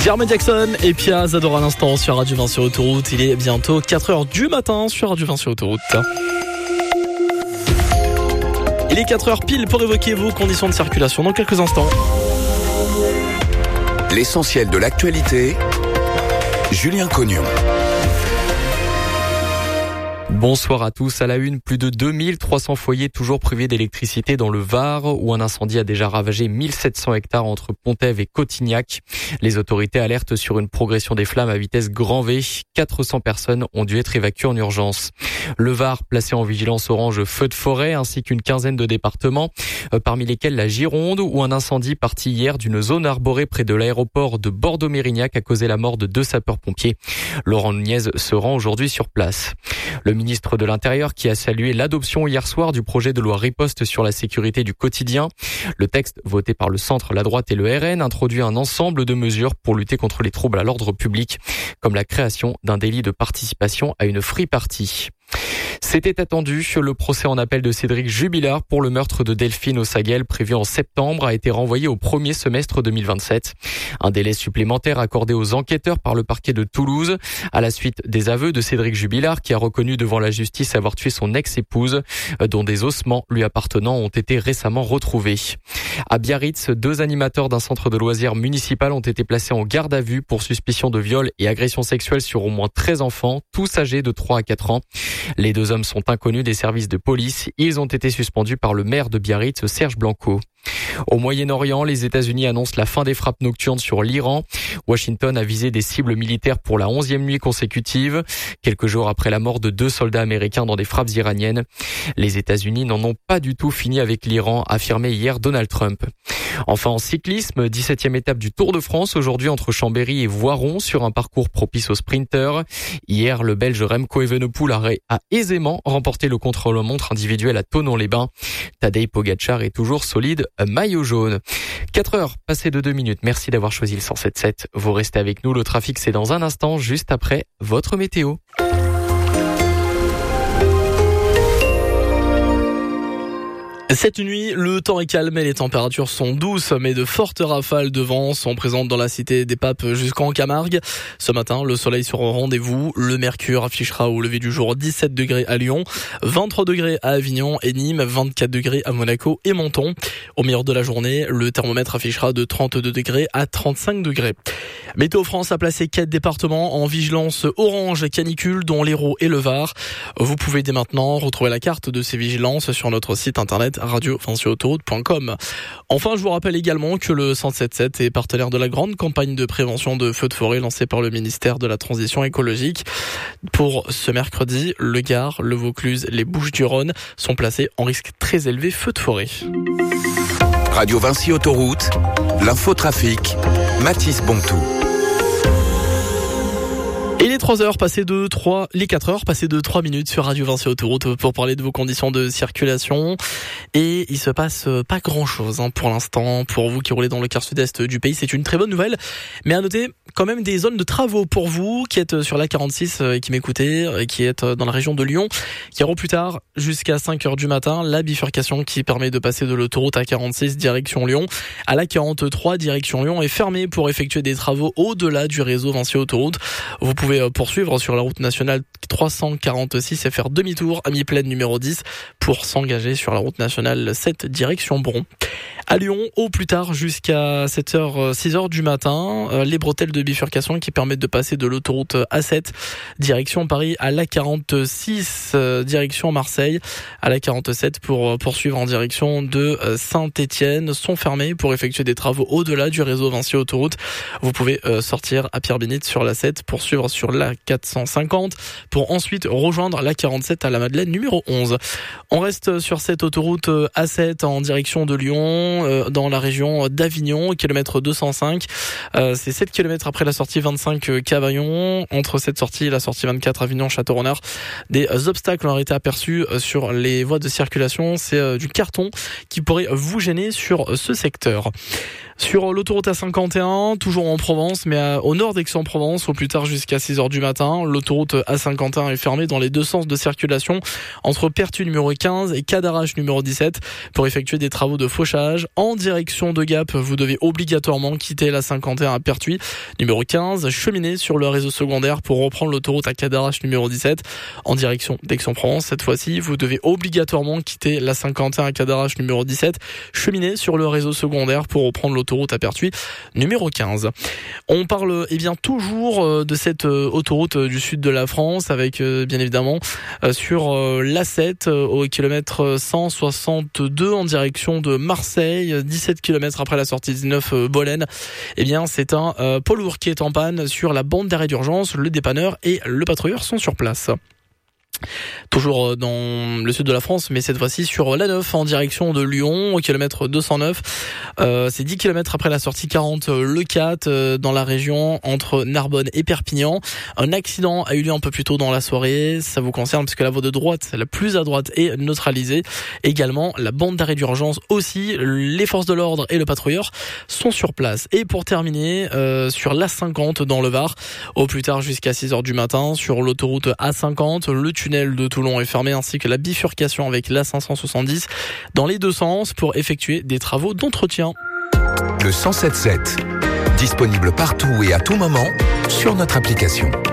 Jermaine Jackson et Pia Zadora à l'instant sur Radio 20 sur Autoroute. Il est bientôt 4h du matin sur Radio 20 sur Autoroute. Il est 4h pile pour évoquer vos conditions de circulation dans quelques instants. L'essentiel de l'actualité, Julien Cognon. Bonsoir à tous. À la une, plus de 2300 foyers toujours privés d'électricité dans le Var, où un incendie a déjà ravagé 1700 hectares entre Pontève et Cotignac. Les autorités alertent sur une progression des flammes à vitesse grand V. 400 personnes ont dû être évacuées en urgence. Le Var, placé en vigilance orange feu de forêt, ainsi qu'une quinzaine de départements, parmi lesquels la Gironde, où un incendie parti hier d'une zone arborée près de l'aéroport de Bordeaux-Mérignac a causé la mort de 2 sapeurs-pompiers. Laurent Nunez se rend aujourd'hui sur place. Le ministre de l'Intérieur qui a salué l'adoption hier soir du projet de loi riposte sur la sécurité du quotidien. Le texte, voté par le centre, la droite et le RN, introduit un ensemble de mesures pour lutter contre les troubles à l'ordre public, comme la création d'un délit de participation à une free party. C'était attendu, le procès en appel de Cédric Jubilard pour le meurtre de Delphine Ossagel prévu en septembre a été renvoyé au premier semestre 2027. Un délai supplémentaire accordé aux enquêteurs par le parquet de Toulouse à la suite des aveux de Cédric Jubilard qui a reconnu devant la justice avoir tué son ex-épouse dont des ossements lui appartenant ont été récemment retrouvés. À Biarritz, 2 animateurs d'un centre de loisirs municipal ont été placés en garde à vue pour suspicion de viol et agression sexuelle sur au moins 13 enfants, tous âgés de 3 à 4 ans. Les 2 hommes sont inconnus des services de police. Ils ont été suspendus par le maire de Biarritz, Serge Blanco. Au Moyen-Orient, les États-Unis annoncent la fin des frappes nocturnes sur l'Iran. Washington a visé des cibles militaires pour la 11e nuit consécutive, quelques jours après la mort de 2 soldats américains dans des frappes iraniennes. Les États-Unis n'en ont pas du tout fini avec l'Iran, a affirmé hier Donald Trump. Enfin en cyclisme, 17e étape du Tour de France aujourd'hui entre Chambéry et Voiron sur un parcours propice aux sprinteurs. Hier, le Belge Remco Evenepoel a aisément remporté le contre-la-montre individuel à Thonon-les-Bains. Tadej Pogačar est toujours solide, maillot jaune. 4h passées de 2 minutes. Merci d'avoir choisi le 107.7. Vous restez avec nous. Le trafic, c'est dans un instant, juste après votre météo. Cette nuit, le temps est calme et les températures sont douces, mais de fortes rafales de vent sont présentes dans la cité des Papes jusqu'en Camargue. Ce matin, le soleil sera au rendez-vous. Le mercure affichera au lever du jour 17 degrés à Lyon, 23 degrés à Avignon et Nîmes, 24 degrés à Monaco et Menton. Au meilleur de la journée, le thermomètre affichera de 32 degrés à 35 degrés. Météo France a placé 4 départements en vigilance orange canicule, dont l'Hérault et le Var. Vous pouvez dès maintenant retrouver la carte de ces vigilances sur notre site internet radio-autoroute.com. Enfin, je vous rappelle également que le 107.7 est partenaire de la grande campagne de prévention de feux de forêt lancée par le ministère de la Transition écologique. Pour ce mercredi, le Gard, le Vaucluse, les Bouches-du-Rhône sont placés en risque très élevé feu de forêt. Radio Vinci Autoroute, l'infotrafic, Mathis Bontou. Et les 3h passées de 3, les 4h passées de 3 minutes sur Radio Vinci Autoroute pour parler de vos conditions de circulation. Et il se passe pas grand chose, pour l'instant. Pour vous qui roulez dans le quart sud-est du pays, c'est une très bonne nouvelle. Mais à noter quand même des zones de travaux pour vous qui êtes sur la 46 et qui m'écoutez, et qui êtes dans la région de Lyon, qui auront plus tard jusqu'à 5h du matin la bifurcation qui permet de passer de l'autoroute A46 direction Lyon à la 43 direction Lyon est fermée pour effectuer des travaux au-delà du réseau Vinci Autoroute. Vous pouvez poursuivre sur la route nationale 346 et faire demi-tour à mi-plaine numéro 10 pour s'engager sur la route nationale 7 direction Bron. À Lyon, au plus tard jusqu'à 6h du matin, les bretelles de bifurcation qui permettent de passer de l'autoroute A7 direction Paris à l'A46 direction Marseille, à l'A47 pour poursuivre en direction de Saint-Étienne sont fermées pour effectuer des travaux au-delà du réseau Vinci Autoroute. Vous pouvez sortir à Pierre-Bénite sur l'A7 pour suivre sur la 450 pour ensuite rejoindre la 47 à la Madeleine numéro 11. On reste sur cette autoroute A7 en direction de Lyon dans la région d'Avignon, kilomètre 205. C'est 7 km après la sortie 25 Cavaillon. Entre cette sortie et la sortie 24 Avignon-Château-Renard, des obstacles ont été aperçus sur les voies de circulation. C'est du carton qui pourrait vous gêner sur ce secteur. Sur l'autoroute A51, toujours en Provence, mais au nord d'Aix-en-Provence, au plus tard jusqu'à 6h du matin. L'autoroute A51 est fermée dans les deux sens de circulation entre Pertuis numéro 15 et Cadarache numéro 17 pour effectuer des travaux de fauchage. En direction de Gap, vous devez obligatoirement quitter l'A51 à Pertuis numéro 15, cheminer sur le réseau secondaire pour reprendre l'autoroute à Cadarache numéro 17. En direction d'Aix-en-Provence, cette fois-ci, vous devez obligatoirement quitter l'A51 à Cadarache numéro 17, cheminer sur le réseau secondaire pour reprendre l'autoroute à Pertuis numéro 15. On parle toujours de cette autoroute du sud de la France avec bien évidemment sur l'A7 au kilomètre 162 en direction de Marseille, 17 km après la sortie 19 Bolène. Eh bien, c'est un poids lourd qui est en panne sur la bande d'arrêt d'urgence. Le dépanneur et le patrouilleur sont sur place. Toujours dans le sud de la France, mais cette fois-ci sur l'A9 en direction de Lyon au kilomètre 209. C'est 10 km après la sortie 40 Le 4 dans la région entre Narbonne et Perpignan. Un accident a eu lieu un peu plus tôt dans la soirée. Ça vous concerne puisque la voie de droite, la plus à droite, est neutralisée. Également, la bande d'arrêt d'urgence aussi. Les forces de l'ordre et le patrouilleur sont sur place. Et pour terminer, sur l'A50 dans le Var, au plus tard jusqu'à 6h du matin, sur l'autoroute A50, le tunnel de Toulon est fermé ainsi que la bifurcation avec l'A570 dans les deux sens pour effectuer des travaux d'entretien. Le 107.7, disponible partout et à tout moment sur notre application.